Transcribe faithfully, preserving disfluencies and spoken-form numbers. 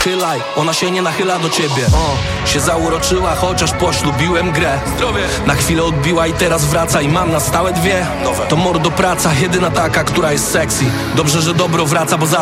nachylaj, ona się nie nachyla do ciebie. O, się zauroczyła, chociaż poślubiłem grę. Zdrowie. Na chwilę odbiła i teraz wraca i mam na stałe dwie. Nowe. To mordo praca, jedyna taka, która jest sexy. Dobrze, że dobro wraca, bo za